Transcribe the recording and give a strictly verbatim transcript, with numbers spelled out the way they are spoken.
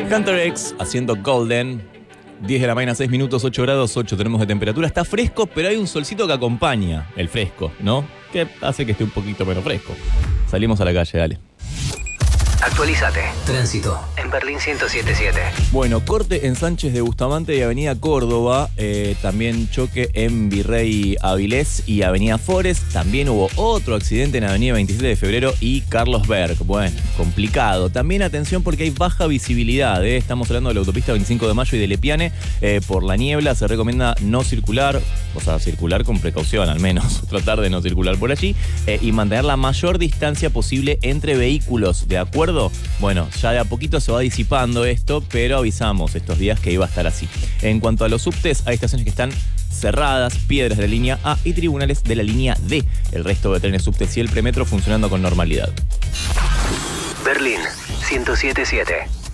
Hunter X haciendo Golden. diez de la mañana, seis minutos, ocho grados, ocho tenemos de temperatura. Está fresco, pero hay un solcito que acompaña el fresco, ¿no? Que hace que esté un poquito menos fresco. Salimos a la calle, dale. Actualizate. Tránsito en Berlín ciento siete punto siete. Bueno, corte en Sánchez de Bustamante y Avenida Córdoba. Eh, también choque en Virrey Avilés y Avenida Forest. También hubo otro accidente en Avenida veintisiete de febrero y Carlos Berg. Bueno, complicado. También atención porque hay baja visibilidad. ¿eh? Estamos hablando de la autopista veinticinco de mayo y de Lepiane. Eh, por la niebla se recomienda no circular, o sea, circular con precaución al menos. Tratar de no circular por allí eh, y mantener la mayor distancia posible entre vehículos. ¿De acuerdo? Bueno, ya de a poquito se va disipando esto, pero avisamos estos días que iba a estar así. En cuanto a los subtes, hay estaciones que están cerradas, Piedras de la línea A y Tribunales de la línea D. El resto de trenes subtes y el premetro funcionando con normalidad. Berlín ciento siete punto siete.